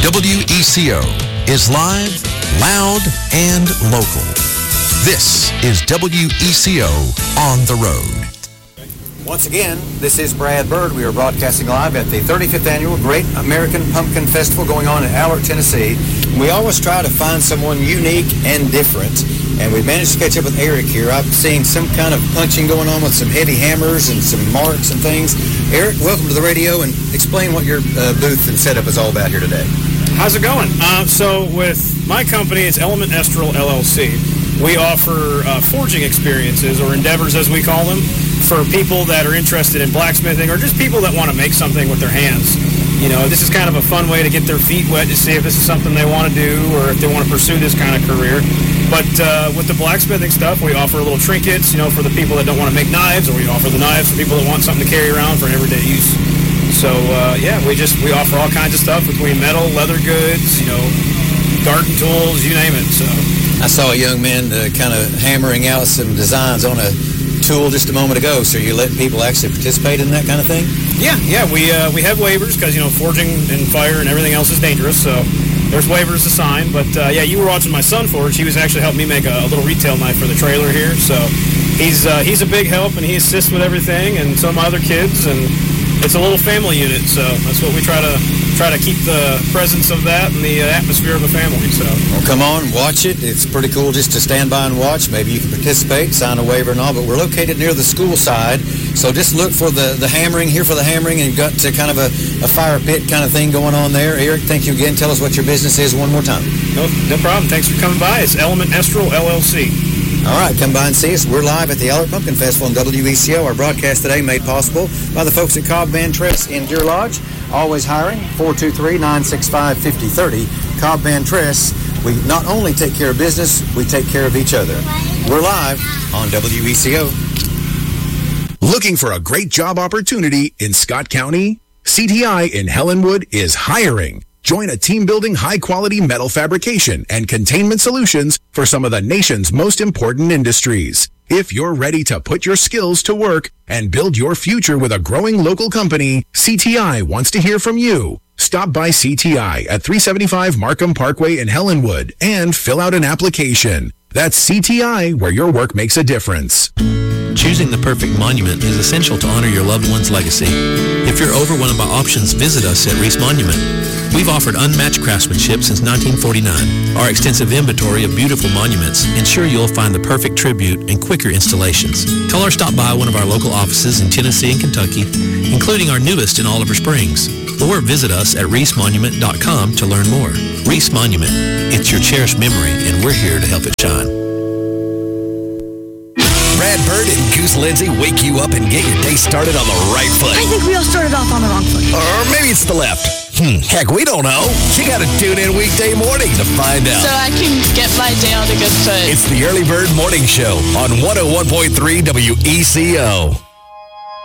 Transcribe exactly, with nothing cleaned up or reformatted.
W E C O is live, loud, and local. This is W E C O On the Road. Once again, this is Brad Bird. We are broadcasting live at the thirty-fifth Annual Great American Pumpkin Festival going on in Allard, Tennessee. We always try to find someone unique and different, and we managed to catch up with Eric here. I've seen some kind of punching going on with some heavy hammers and some marks and things. Eric, welcome to the radio, and explain what your uh, booth and setup is all about here today. How's it going? Uh, so with my company, it's Element Estral L L C. We offer uh, forging experiences, or endeavors as we call them, for people that are interested in blacksmithing or just people that want to make something with their hands. You know, this is kind of a fun way to get their feet wet to see if this is something they want to do or if they want to pursue this kind of career. But uh, with the blacksmithing stuff, we offer little trinkets, you know, for the people that don't want to make knives, or we offer the knives for people that want something to carry around for everyday use. So, uh, yeah, we just, we offer all kinds of stuff between metal, leather goods, you know, garden tools, you name it. So I saw a young man uh, kind of hammering out some designs on a tool just a moment ago. So you're letting people actually participate in that kind of thing? Yeah, yeah. We uh, we have waivers because, you know, forging and fire and everything else is dangerous. So there's waivers to sign. But, uh, yeah, you were watching my son forge. He was actually helping me make a, a little retail knife for the trailer here. So he's uh, he's a big help, and he assists with everything, and some of my other kids. And it's a little family unit. So that's what we try to try to keep the presence of that and the atmosphere of the family. So, well, come on, watch it. It's pretty cool just to stand by and watch. Maybe you can participate, sign a waiver and all, but we're located near the school side, so just look for the, the hammering, here for the hammering, and you've got to kind of a, a fire pit kind of thing going on there. Eric, thank you again. Tell us what your business is one more time. No, no problem. Thanks for coming by. It's Element Estral L L C. All right, come by and see us. We're live at the Allard Pumpkin Festival on W E C O. Our broadcast today made possible by the folks at Cobb Van Tress in Deer Lodge. Always hiring, four two three, nine six five, five oh three oh. Cobb Van Tress. We not only take care of business, we take care of each other. We're live on W E C O. Looking for a great job opportunity in Scott County? C T I in Helenwood is hiring. Join a team-building, high-quality metal fabrication and containment solutions for some of the nation's most important industries. If you're ready to put your skills to work and build your future with a growing local company, C T I wants to hear from you. Stop by C T I at three seventy-five Markham Parkway in Helenwood and fill out an application. That's C T I, where your work makes a difference. Choosing the perfect monument is essential to honor your loved one's legacy. If you're over one of our options, visit us at Reese Monument. We've offered unmatched craftsmanship since nineteen forty-nine. Our extensive inventory of beautiful monuments ensure you'll find the perfect tribute and quicker installations. Call or stop by one of our local offices in Tennessee and Kentucky, including our newest in Oliver Springs. Or visit us at reese monument dot com to learn more. Reese Monument, it's your cherished memory, and we're here to help it shine. Brad Bird and Goose Lindsay wake you up and get your day started on the right foot. I think we all started off on the wrong foot. Or maybe it's the left. Hmm, heck, we don't know. You got to tune in weekday morning to find out. So I can get my day on a good foot. It's the Early Bird Morning Show on one oh one point three W E C O.